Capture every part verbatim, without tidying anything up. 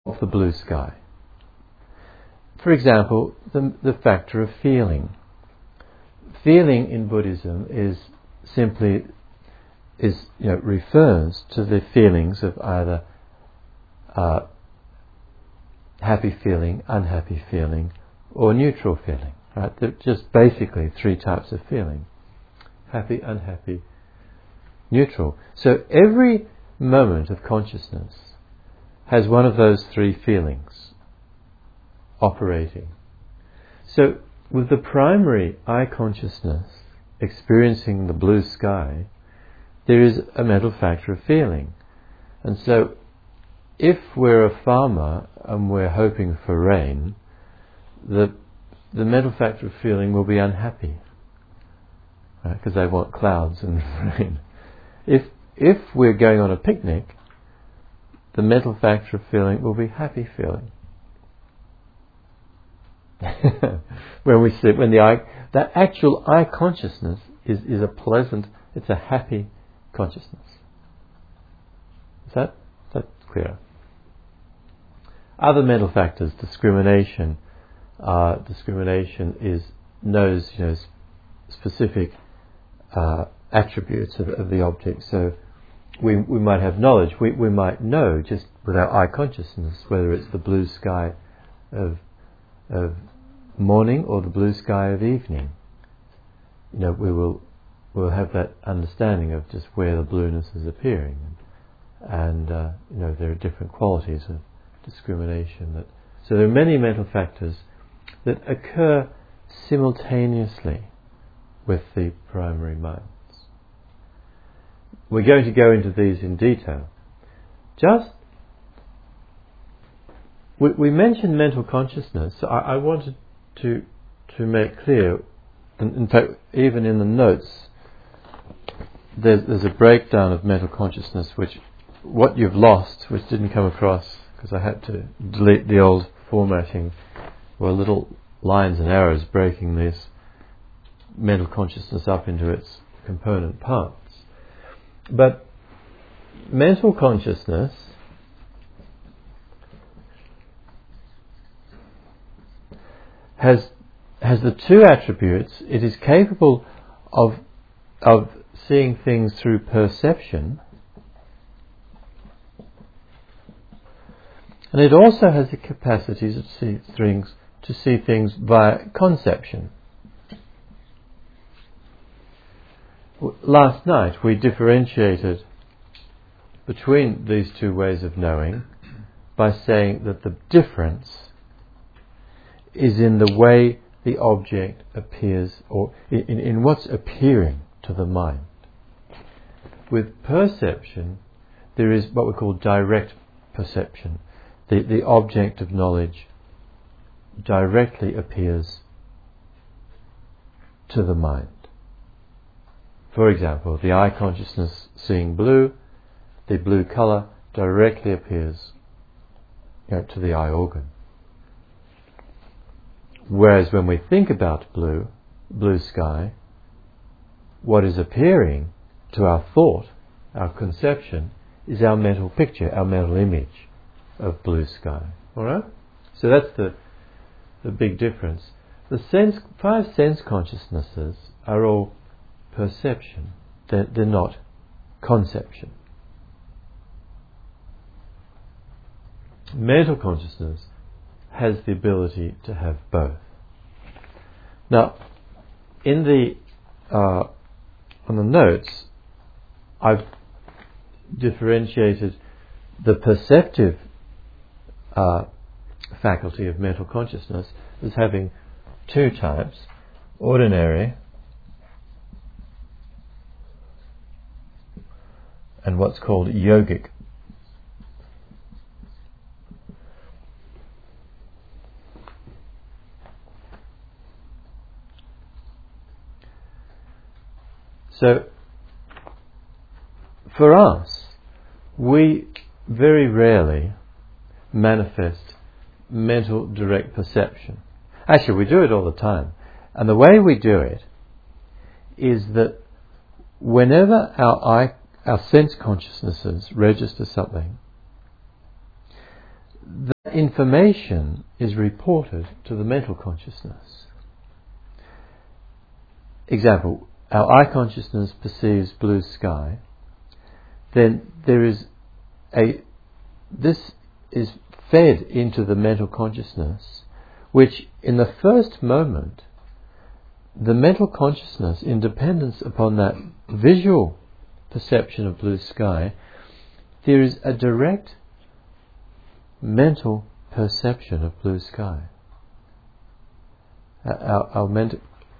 of the blue sky. For example, the, the factor of feeling. Feeling in Buddhism is simply is you know refers to the feelings of either uh, happy feeling, unhappy feeling, or neutral feeling. Right? They're just basically three types of feeling: happy, unhappy, neutral. So every moment of consciousness has one of those three feelings operating. So with the primary eye consciousness experiencing the blue sky, there is a mental factor of feeling. And so if we're a farmer and we're hoping for rain, the the mental factor of feeling will be unhappy, right? Because they want clouds and rain. If if we're going on a picnic, the mental factor of feeling will be happy feeling. when we sit, when the eye, that actual eye consciousness is, is a pleasant, it's a happy consciousness. Is that, is that clear? Other mental factors, discrimination. Uh, discrimination is knows you know specific uh, attributes of, of the object. So we we might have knowledge. We we might know just with our eye consciousness whether it's the blue sky of of morning or the blue sky of evening. You know, we will we'll have that understanding of just where the blueness is appearing, and, and uh, you know there are different qualities of discrimination. That so there are many mental factors that occur simultaneously with the primary minds. We're going to go into these in detail. Just we, we mentioned mental consciousness. So I, I wanted to to make clear, and in fact, even in the notes, there's, there's a breakdown of mental consciousness, which what you've lost, which didn't come across because I had to delete the old formatting, were little lines and arrows breaking this mental consciousness up into its component parts. But mental consciousness has has the two attributes. It is capable of of seeing things through perception, and it also has the capacity to see things to see things via conception. Last night we differentiated between these two ways of knowing by saying that the difference is in the way the object appears, or in, in what's appearing to the mind. With perception, there is what we call direct perception. The, the object of knowledge directly appears to the mind. For example, the eye consciousness seeing blue, the blue colour directly appears you know, to the eye organ. Whereas when we think about blue, blue sky, what is appearing to our thought, our conception, is our mental picture, our mental image of blue sky. Alright? So that's the the big difference. The sense, five sense consciousnesses are all perception. They're, they're not conception. Mental consciousness has the ability to have both. Now, in the uh, on the notes, I've differentiated the perceptive uh, faculty of mental consciousness as having two types: ordinary and what's called yogic. So, for us, we very rarely manifest mental direct perception. Actually, we do it all the time. And the way we do it is that whenever our eye, our sense consciousnesses register something, that information is reported to the mental consciousness. Example, our eye consciousness perceives blue sky, then there is a, this is fed into the mental consciousness, which in the first moment, the mental consciousness, in dependence upon that visual perception of blue sky, there is a direct mental perception of blue sky. Our, our mental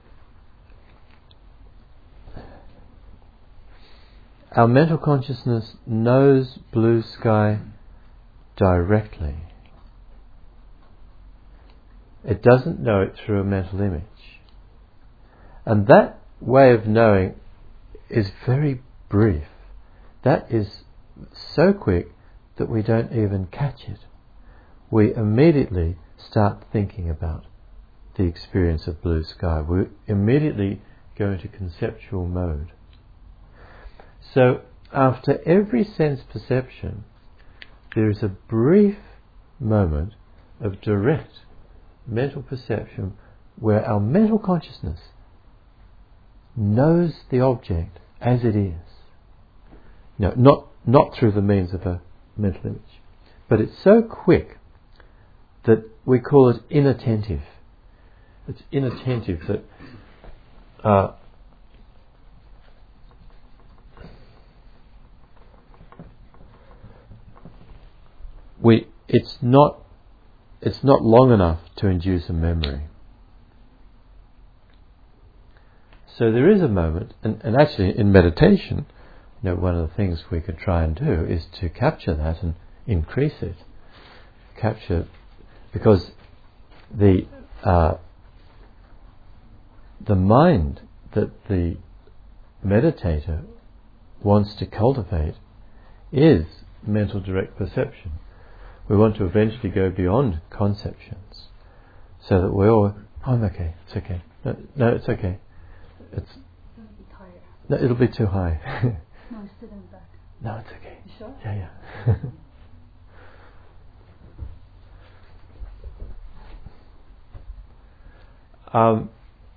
Our mental consciousness knows blue sky directly. It doesn't know it through a mental image. And that way of knowing is very brief. That is so quick that we don't even catch it. We immediately start thinking about the experience of blue sky. We immediately go into conceptual mode. So after every sense perception, there is a brief moment of direct mental perception where our mental consciousness knows the object as it is. No, not not through the means of a mental image. But it's so quick that we call it inattentive. It's inattentive that uh, we it's not it's not long enough to induce a memory. So there is a moment, and, and actually in meditation, you know, one of the things we could try and do is to capture that and increase it. Capture, because the uh, the mind that the meditator wants to cultivate is mental direct perception. We want to eventually go beyond conceptions, so that we all, oh, I'm okay, it's okay, no, no it's okay. It's no, it'll be too high. No, it's still in the back. No, it's okay. You sure? Yeah, yeah. um,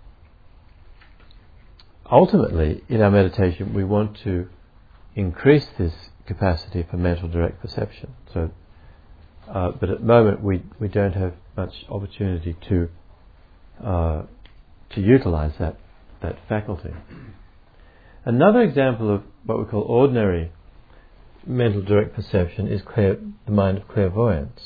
ultimately, in our meditation, we want to increase this capacity for mental direct perception. So, uh, but at the moment, we we don't have much opportunity to uh, to utilize that. that faculty. Another example of what we call ordinary mental direct perception is clear, the mind of clairvoyance.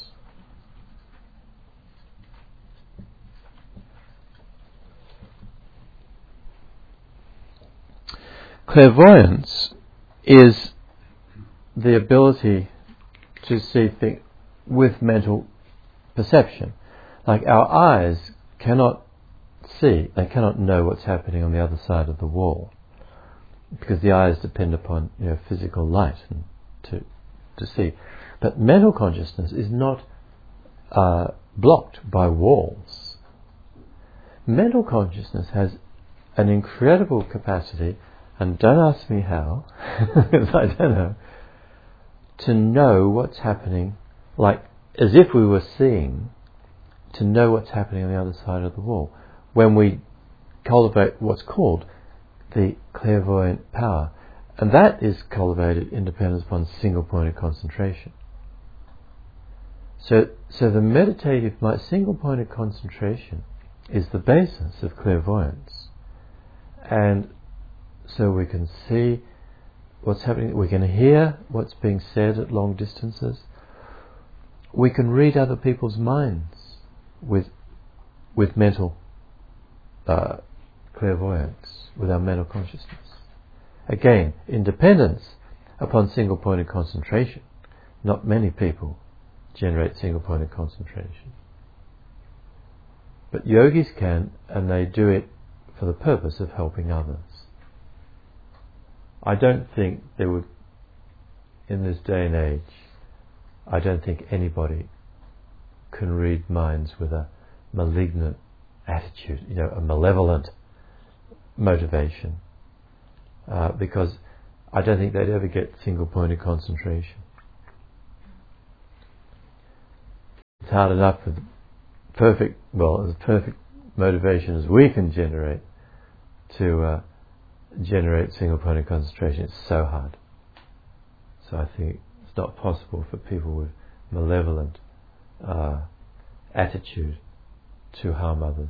Clairvoyance is the ability to see things with mental perception. Like our eyes cannot see, they cannot know what's happening on the other side of the wall, because the eyes depend upon, you know, physical light and to to see. But mental consciousness is not uh, blocked by walls. Mental consciousness has an incredible capacity, and don't ask me how, because I don't know, to know what's happening, like as if we were seeing, to know what's happening on the other side of the wall, when we cultivate what's called the clairvoyant power. And that is cultivated in dependence upon single-pointed concentration. So, so the meditative mind, single-pointed concentration is the basis of clairvoyance. And so we can see what's happening, we can hear what's being said at long distances, we can read other people's minds with with mental uh, clairvoyance, with our mental consciousness. Again, in dependence upon single-pointed concentration. Not many people generate single-pointed concentration. But yogis can, and they do it for the purpose of helping others. I don't think there would, in this day and age, I don't think anybody can read minds with a malignant attitude, you know, a malevolent motivation, uh, because I don't think they'd ever get single-pointed concentration. hard enough with perfect, well, as perfect motivation as we can generate to uh, generate single point of concentration. It's so hard. So I think it's not possible for people with malevolent uh, attitude to harm others.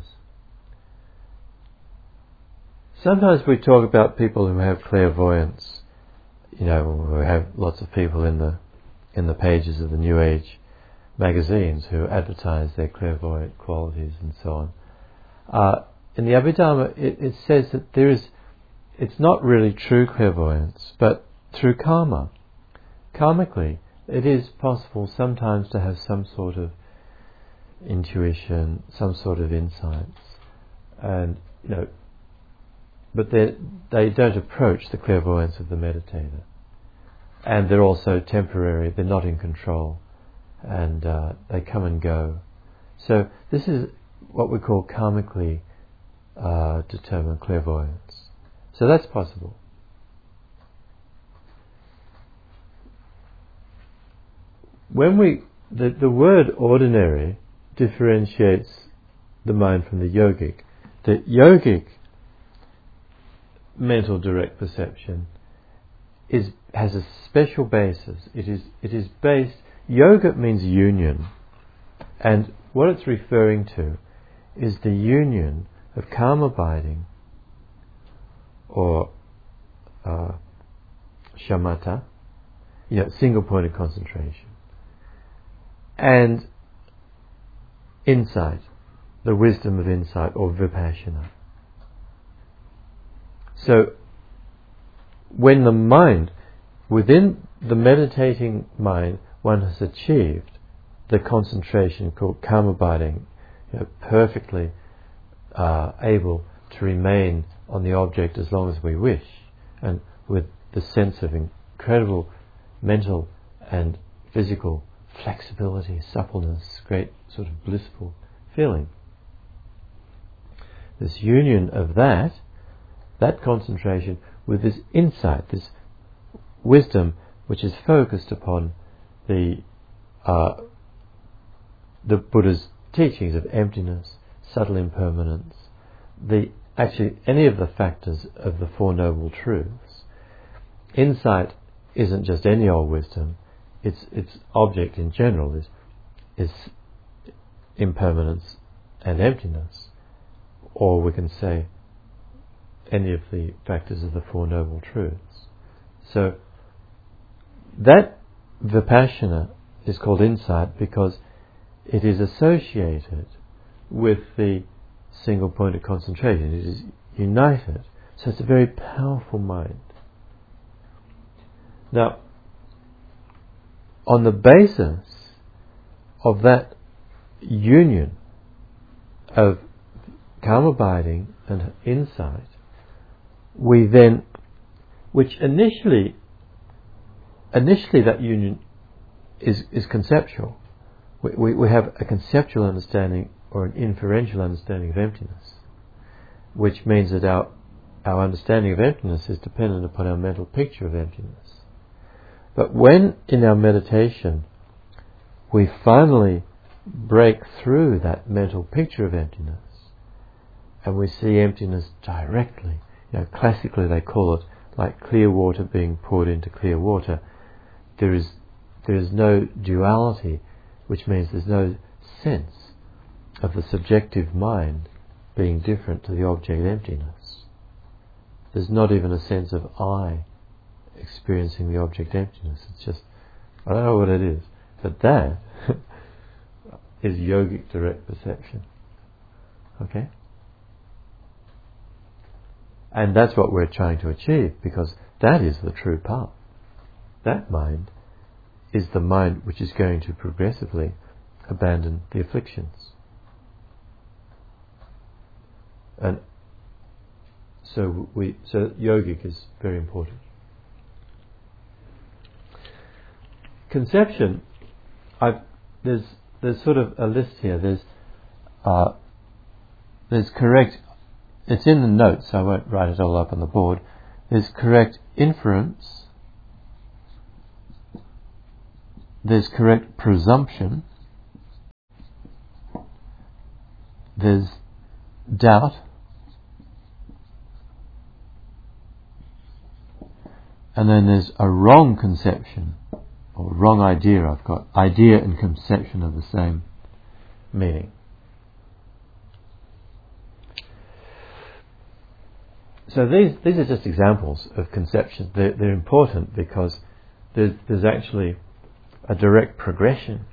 Sometimes we talk about people who have clairvoyance. You know, we have lots of people in the in the pages of the New Age magazines who advertise their clairvoyant qualities and so on. Uh, in the Abhidharma, it, it says that there is, it's not really true clairvoyance, but through karma. Karmically, it is possible sometimes to have some sort of intuition, some sort of insights, and you know, but they they don't approach the clairvoyance of the meditator, and they're also temporary. They're not in control, and uh, they come and go. So this is what we call karmically uh, determined clairvoyance. So that's possible. When we the the word ordinary differentiates the mind from the yogic. The yogic mental direct perception is has a special basis. It is it is based. Yoga means union, and what it's referring to is the union of calm abiding, or uh, shamatha, you know, single point of concentration, and insight, the wisdom of insight, or vipassana. So, when the mind, within the meditating mind, one has achieved the concentration called calm abiding, you know, perfectly uh, able to remain on the object as long as we wish, and with the sense of incredible mental and physical flexibility, suppleness, great sort of blissful feeling. This union of that, that concentration with this insight, this wisdom which is focused upon the uh, the Buddha's teachings of emptiness, subtle impermanence, the actually any of the factors of the Four Noble Truths. Insight isn't just any old wisdom. Its its object in general is is impermanence and emptiness, or we can say any of the factors of the Four Noble Truths. So that vipassana is called insight because it is associated with the single point of concentration. It is united. So it's a very powerful mind. Now, on the basis of that union of calm abiding and insight, we then, which initially, initially that union is, is conceptual. We, we, we have a conceptual understanding or an inferential understanding of emptiness, which means that our, our understanding of emptiness is dependent upon our mental picture of emptiness. But when in our meditation we finally break through that mental picture of emptiness and we see emptiness directly, you know, classically they call it like clear water being poured into clear water. There is there is no duality, which means there's no sense of the subjective mind being different to the object emptiness. There's not even a sense of I experiencing the object emptiness. It's just, I don't know what it is, but that is yogic direct perception. Okay? And that's what we're trying to achieve, because that is the true path. That mind is the mind which is going to progressively abandon the afflictions. And so we so yogic is very important. Conception, I've, there's there's sort of a list here. There's uh, there's correct. It's in the notes, so I won't write it all up on the board. There's correct inference. There's correct presumption. there's doubt, and then there's a wrong conception or wrong idea. I've got idea and conception of the same meaning. So these these are just examples of conceptions. They're, they're important because there's, there's actually a direct progression.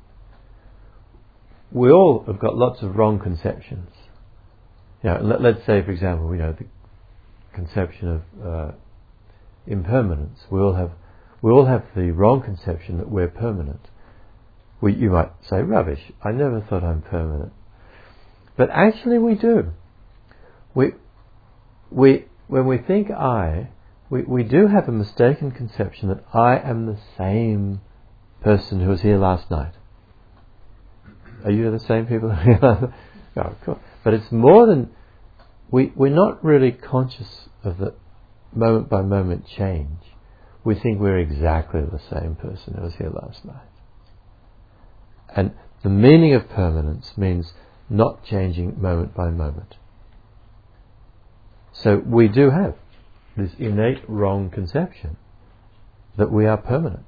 We all have got lots of wrong conceptions. You know, let, let's say, for example, you know, the conception of uh, impermanence. We all have we all have the wrong conception that we're permanent. We, you might say, rubbish, I never thought I'm permanent. But actually we do. We we when we think I, we, we do have a mistaken conception that I am the same person who was here last night. Are you the same people? No, of course. But it's more than we we're not really conscious of the moment by moment change. We think we're exactly the same person who was here last night. And the meaning of permanence means not changing moment by moment. So we do have this innate wrong conception that we are permanent.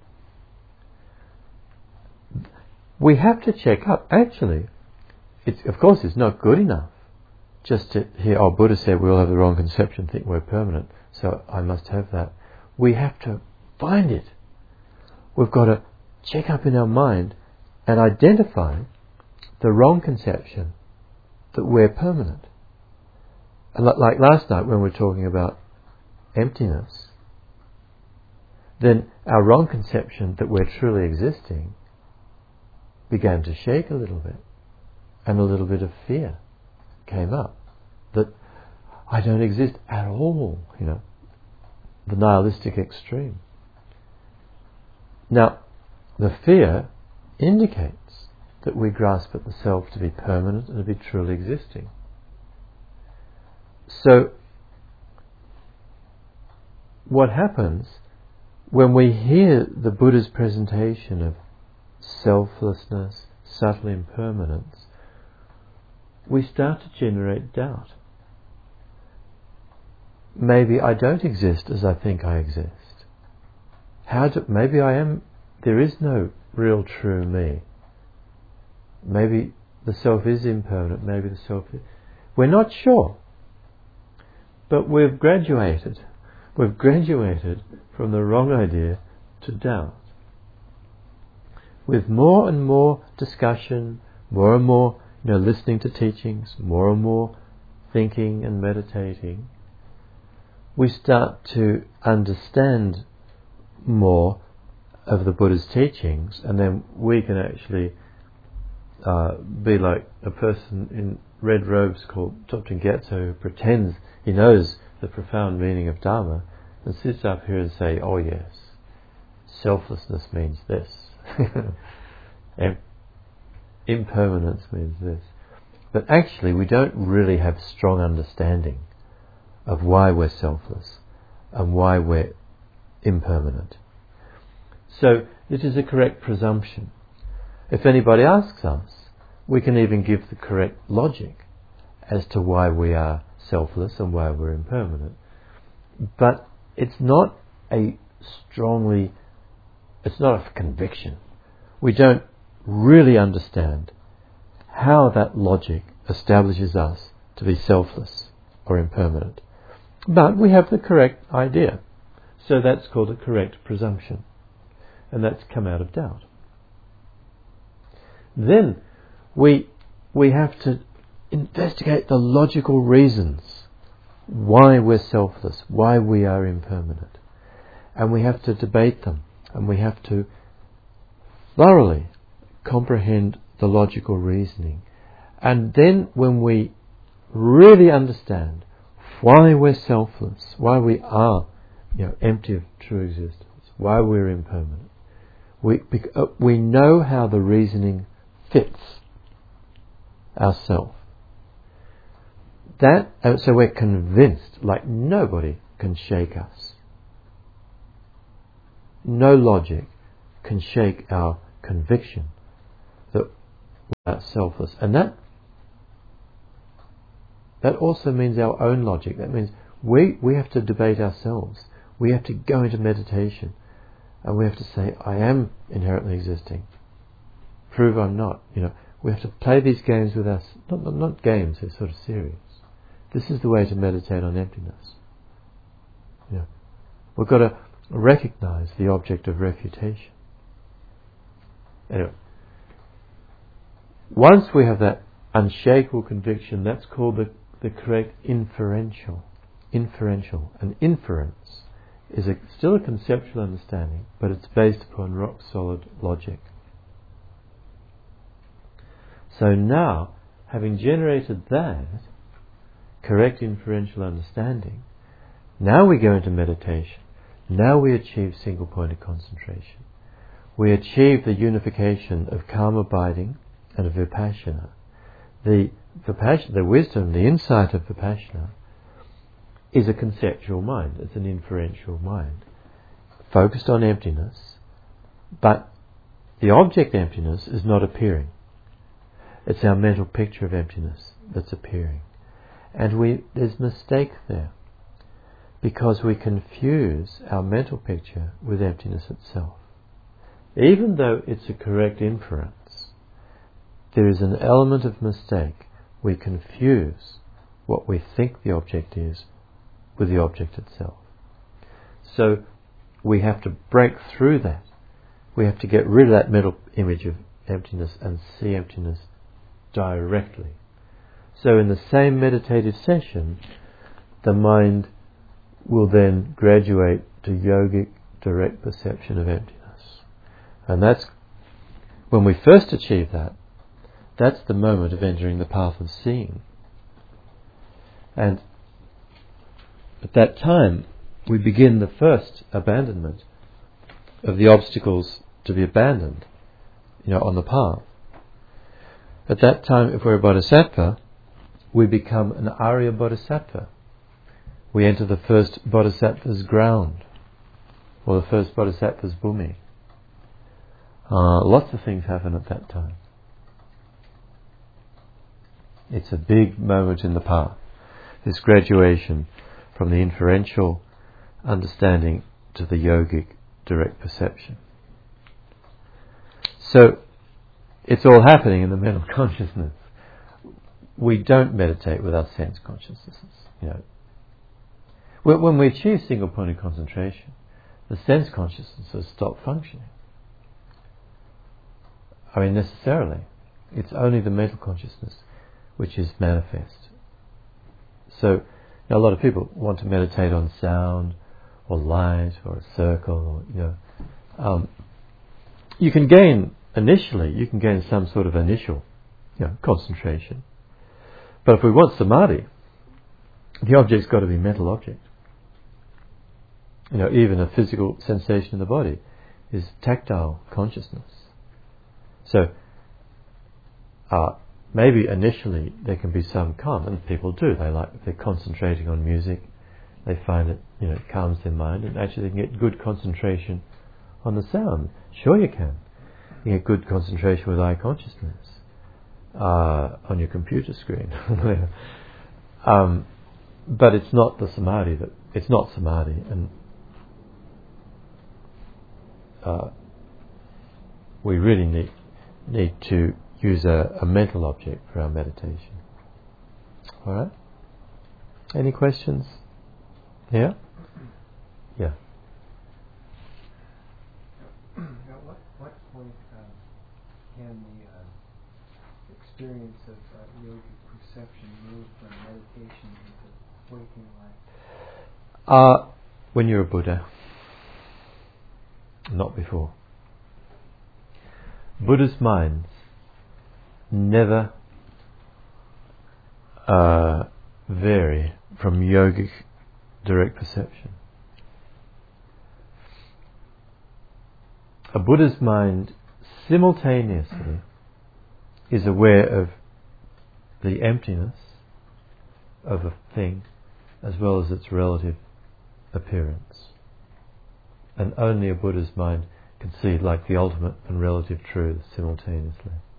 We have to check up. Actually, it's, of course it's not good enough just to hear, oh, Buddha said we all have the wrong conception, think we're permanent, so I must have that. We have to find it. We've got to check up in our mind and identify the wrong conception that we're permanent. And like last night when we were talking about emptiness, then our wrong conception that we're truly existing began to shake a little bit, and a little bit of fear came up that I don't exist at all, you know, the nihilistic extreme. Now, the fear indicates that we grasp at the self to be permanent and to be truly existing. So, what happens when we hear the Buddha's presentation of selflessness, subtle impermanence, we start to generate doubt. Maybe I don't exist as I think I exist. How do, maybe I am, there is no real true me. Maybe the self is impermanent, maybe the self is, we're not sure. But we've graduated. We've graduated from the wrong idea to doubt. With more and more discussion, more and more, you know, listening to teachings, more and more thinking and meditating, we start to understand more of the Buddha's teachings, and then we can actually uh, be like a person in red robes called Thopten Gyatso who pretends he knows the profound meaning of Dharma and sits up here and say, oh yes, selflessness means this. Impermanence means this. But actually we don't really have strong understanding of why we're selfless and why we're impermanent. So it is a correct presumption. If anybody asks us, we can even give the correct logic as to why we are selfless and why we're impermanent. But it's not a strongly, it's not a conviction. We don't really understand how that logic establishes us to be selfless or impermanent. But we have the correct idea. So that's called a correct presumption. And that's come out of doubt. Then we we have to investigate the logical reasons why we're selfless, why we are impermanent. And we have to debate them. And we have to thoroughly comprehend the logical reasoning. And then when we really understand why we're selfless, why we are, you know, empty of true existence, why we're impermanent, we uh, we know how the reasoning fits ourself. That uh, so we're convinced, like nobody can shake us. No logic can shake our conviction that we are selfless, and that that also means our own logic. That means we, we have to debate ourselves. We have to go into meditation and we have to say, I am inherently existing. Prove I'm not. You know, we have to play these games with us. Not, not, not games, they're sort of serious. This is the way to meditate on emptiness. You know, we've got to recognize the object of refutation. Anyway, once we have that unshakable conviction, that's called the, the correct inferential. Inferential. An inference is a, still a conceptual understanding, but it's based upon rock solid logic. So now, having generated that correct inferential understanding, now we go into meditation. Now we achieve single pointed concentration. We achieve the unification of calm abiding and of vipassana. The vipassana, the wisdom, the insight of vipassana is a conceptual mind. It's an inferential mind, focused on emptiness, but the object emptiness is not appearing. It's our mental picture of emptiness that's appearing. And we there's mistake there, because we confuse our mental picture with emptiness itself. Even though it's a correct inference, there is an element of mistake. We confuse what we think the object is with the object itself. So we have to break through that. We have to get rid of that mental image of emptiness and see emptiness directly. So in the same meditative session, the mind will then graduate to yogic direct perception of emptiness. And that's when we first achieve that, that's the moment of entering the path of seeing. And at that time, we begin the first abandonment of the obstacles to be abandoned, you know, on the path. At that time, if we're a bodhisattva, we become an Arya bodhisattva. We enter the first bodhisattva's ground, or the first bodhisattva's bhumi. Uh, lots of things happen at that time. It's a big moment in the path, this graduation from the inferential understanding to the yogic direct perception. So, it's all happening in the mental consciousness. We don't meditate with our sense consciousnesses. You know, when we achieve single-pointed concentration, the sense consciousnesses stop functioning. I mean, necessarily, it's only the mental consciousness which is manifest. So, you know, a lot of people want to meditate on sound, or light, or a circle, or you know, um, you can gain initially, you can gain some sort of initial, you know, concentration. But if we want samadhi, the object's got to be a mental object. You know, even a physical sensation in the body is tactile consciousness. So, uh, maybe initially there can be some calm, and people do. They like, if they're concentrating on music, they find it, you know, it calms their mind, and actually they can get good concentration on the sound. Sure you can. You get good concentration with eye consciousness uh, on your computer screen. um, but it's not the samadhi that it's not samadhi, and uh, we really need need to use a, a mental object for our meditation. All right. Any questions? Yeah. Yeah. At what, what point um, can the uh, experience of uh, yogic perception move from meditation into waking life? Uh, when you're a Buddha. Not before. Buddha's minds never uh, vary from yogic direct perception. A Buddha's mind simultaneously is aware of the emptiness of a thing as well as its relative appearance. And only a Buddha's mind can see like the ultimate and relative truth simultaneously.